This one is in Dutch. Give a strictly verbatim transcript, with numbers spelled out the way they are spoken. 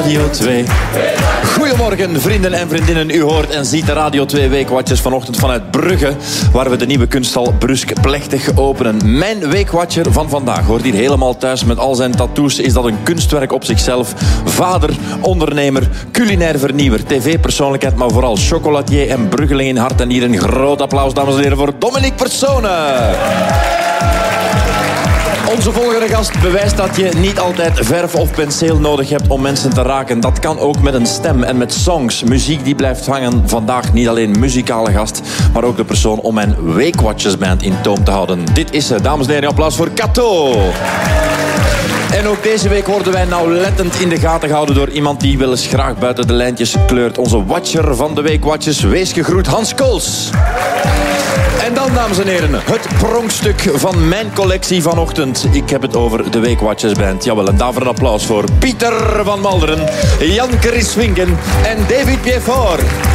Radio twee. Goedemorgen vrienden en vriendinnen. U hoort en ziet de Radio twee Weekwatchers vanochtend vanuit Brugge, waar we de nieuwe kunsthal Brusk plechtig openen. Mijn Weekwatcher van vandaag hoort hier helemaal thuis met al zijn tattoos. Is dat een kunstwerk op zichzelf? Vader, ondernemer, culinair vernieuwer, tv-persoonlijkheid, maar vooral chocolatier en bruggeling in hart en nieren. Een groot applaus, dames en heren, voor Dominique Persone. Onze volgende gast bewijst dat je niet altijd verf of penseel nodig hebt om mensen te raken. Dat kan ook met een stem en met songs. Muziek die blijft hangen. Vandaag niet alleen muzikale gast, maar ook de persoon om mijn Weekwatchersband in toom te houden. Dit is ze, dames en heren, applaus voor Kato. En ook deze week worden wij nauwlettend in de gaten gehouden door iemand die wel eens graag buiten de lijntjes kleurt. Onze watcher van de Weekwatchers, wees gegroet, Hans Kools. En dan, dames en heren, het pronkstuk van mijn collectie vanochtend. Ik heb het over de Weekwatchersband. Jawel, en daarvoor een applaus voor Pieter van Malderen, Jan Chris Winken en David Piefort.